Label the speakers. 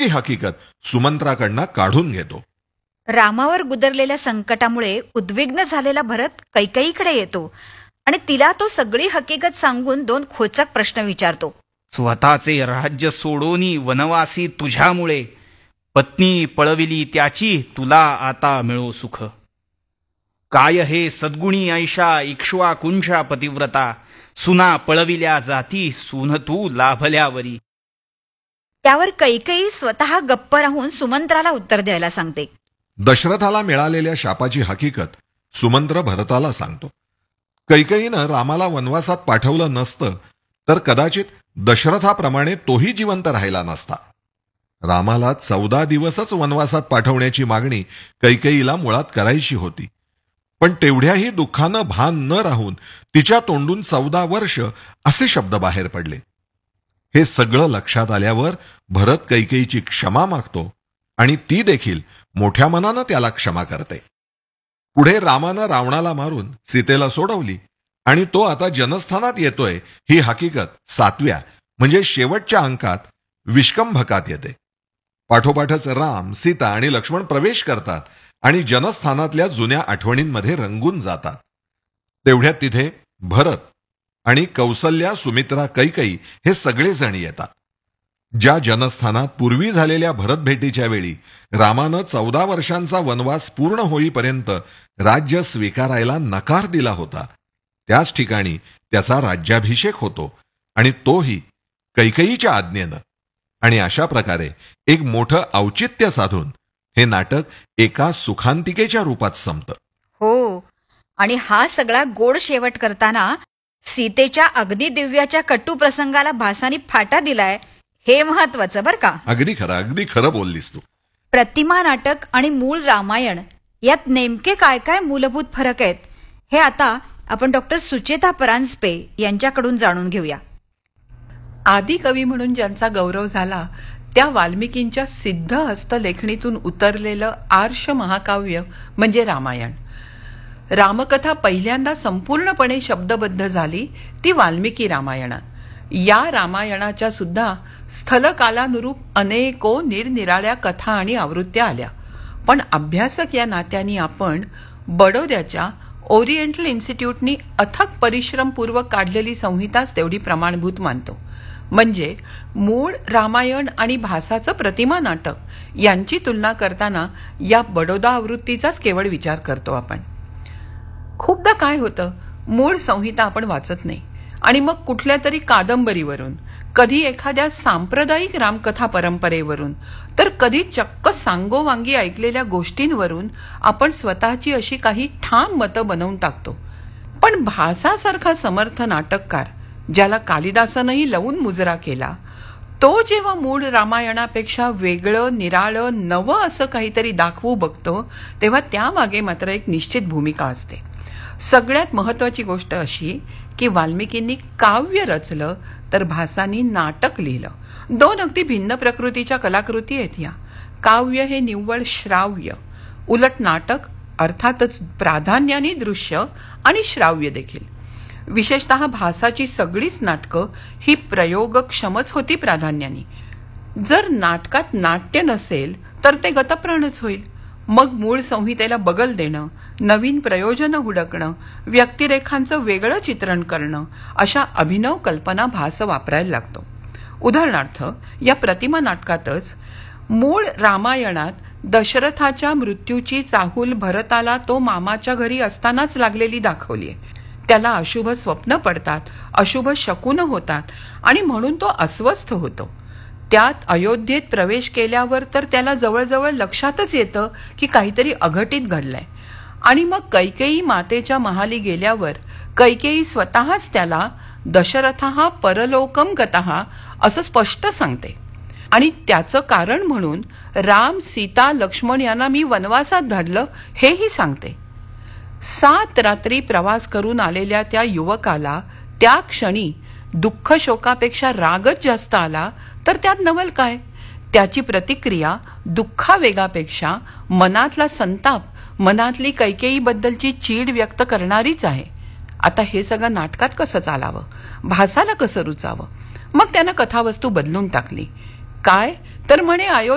Speaker 1: हकीकत सुमंत्राकडनं काढून घेतो.
Speaker 2: रामावर गुदरलेल्या संकटामुळे उद्विग्न झालेला भरत कैकेयीकडे येतो आणि तिला तो सगळी हकीकत सांगून 2 खोचक प्रश्न विचारतो.
Speaker 3: स्वतःचे राज्य सोडून वनवासी तुझ्यामुळे, पत्नी पळविली त्याची तुला आता मिळो सुख. काय हे सद्गुणी ऐशा इक्ष्वाकुंशा पतिव्रता, सुना पळविल्या जाती सून तू लाभल्यावरी.
Speaker 2: त्यावर कैकेयी स्वतः गप्प राहून सुमंत्राला उत्तर द्यायला सांगते.
Speaker 1: दशरथाला मिळालेल्या शापाची हकीकत सुमंत्र भरताला सांगतो. कैकेयीनं रामाला वनवासात पाठवलं नसतं तर कदाचित दशरथाप्रमाणे तोही जिवंत राहिला नसता. रामाला 14 दिवसच वनवासात पाठवण्याची मागणी कैकेयीला मुळात करायची होती. पण तेवढ्याही दुःखानं भान न राहून तिच्या तोंडून 14 वर्ष असे शब्द बाहेर पडले. हे सगळं लक्षात आल्यावर भरत कैकेयीची क्षमा मागतो आणि ती देखील मोठ्या मनानं त्याला क्षमा करते. पुढे रामानं रावणाला मारून सीतेला सोडवली आणि तो आता जनस्थानात येतोय ही हकीकत 7व्या म्हणजे शेवटच्या अंकात विष्कंभकात येते. पाठोपाठच राम, सीता आणि लक्ष्मण प्रवेश करतात आणि जनस्थानातल्या जुन्या आठवणींमध्ये रंगून जातात. तेवढ्यात तिथे भरत आणि कौसल्या, सुमित्रा, कैकेयी हे सगळेजण येतात. ज्या जनस्थानात पूर्वी झालेल्या भरत भेटीच्या वेळी रामानं 14 वर्षांचा वनवास पूर्ण होईपर्यंत राज्य स्वीकारायला नकार दिला होता, त्याच ठिकाणी त्याचा राज्याभिषेक होतो आणि तोही कैकेयीच्या आज्ञेनं. आणि अशा प्रकारे एक मोठं औचित्य साधून हे नाटक एका सुखांतिकेच्या रूपात संपतं.
Speaker 2: हो, आणि हा सगळा गोड शेवट करताना सीतेच्या अग्निदिव्याच्या कटू प्रसंगाला भासानी फाटा दिलाय, हे महत्वाचं बरं का.
Speaker 1: अगदी खरं बोललीस तू.
Speaker 2: प्रतिमा नाटक आणि मूळ रामायण यात नेमके काय काय मूलभूत फरक आहेत हे आता आपण डॉक्टर सुचेता परांजपे यांच्याकडून जाणून घेऊया.
Speaker 4: आदी कवी म्हणून ज्यांचा गौरव झाला त्या वाल्मिकींच्या सिद्ध हस्तलेखणीतून उतरलेलं आर्ष महाकाव्य म्हणजे रामायण. रामकथा पहिल्यांदा संपूर्णपणे शब्दबद्ध झाली ती वाल्मिकी रामायणात. या रामायणाच्या सुद्धा स्थलकालानुरूप अनेको निरनिराळ्या कथा आणि आवृत्त्या आल्या. पण अभ्यासक या नात्याने आपण बडोद्याच्या ओरिएंटल इन्स्टिट्यूटनी अथक परिश्रमपूर्वक काढलेली संहिताच तेवढी प्रमाणभूत मानतो. म्हणजे मूळ रामायण आणि भासाचं प्रतिमा नाटक यांची तुलना करताना या बडोदा आवृत्तीचाच केवळ विचार करतो आपण. खूपदा काय होतं, मूळ संहिता आपण वाचत नाही आणि मग कुठल्या तरी कादंबरीवरून, कधी एखाद्या सांप्रदायिक रामकथा परंपरेवरून, तर कधी चक्क सांगोवांगी ऐकलेल्या गोष्टींवरून आपण स्वतःची अशी काही ठाम मतं बनवून टाकतो. पण भासासारखा समर्थ नाटककार, ज्याला कालिदासानंही लवून मुजरा केला, तो जेव्हा मूळ रामायणापेक्षा वेगळं, निराळं, नवं असं काहीतरी दाखवू बघतो तेव्हा त्यामागे मात्र एक निश्चित भूमिका असते. सगळ्यात महत्वाची गोष्ट अशी की वाल्मिकींनी काव्य रचलं तर भासानी नाटक लिहिलं. 2 अगदी भिन्न प्रकृतीच्या कलाकृती आहेत या. काव्य हे निव्वळ श्राव्य, उलट नाटक अर्थातच प्राधान्याने दृश्य आणि श्राव्य देखील. विशेषतः भासाची सगळीच नाटकं ही प्रयोगक्षमच होती प्राधान्याने. जर नाटकात नाट्य नसेल तर ते गतप्राणच होईल. मग मूळ संहितेला बगल देणं, नवीन प्रयोजनं हुडकणं, व्यक्तिरेखांचं वेगळं चित्रण करणं, अशा अभिनव कल्पना भास वापरायला लागतो. उदाहरणार्थ या प्रतिमा नाटकातच मूळ रामायणात दशरथाच्या मृत्यूची चाहूल भरताला तो मामाच्या घरी असतानाच लागलेली दाखवली आहे. त्याला अशुभ स्वप्न पडतात, अशुभ शकुन होतात आणि म्हणून तो अस्वस्थ होतो. त्यात अयोध्येत प्रवेश केल्यावर तर त्याला जवळजवळ लक्षातच येतं की काहीतरी अघटित घडलंय. आणि मग कैकेयी मातेच्या महाली गेल्यावर कैकेयी स्वतःच त्याला दशरथा हा परलोकम गतः असं स्पष्ट सांगते. आणि त्याचं कारण म्हणून राम, सीता, लक्ष्मण यांना मी वनवासात धाडलं हेही सांगते. 7 रात्री प्रवास करून आलेल्या त्या युवकाला त्या क्षणी दुःख शोकापेक्षा रागच जास्त आला तर त्यात नवल काय. त्याची प्रतिक्रिया दुःखावेगापेक्षा मनातला संताप, मनातली कैकेयीबद्दलची चीड व्यक्त करणारीच आहे. आता हे सगळं नाटकात कसं चालावं, भासाला कसं रुचावं. मग त्यानं कथावस्तू बदलून टाकली. काय तर म्हणे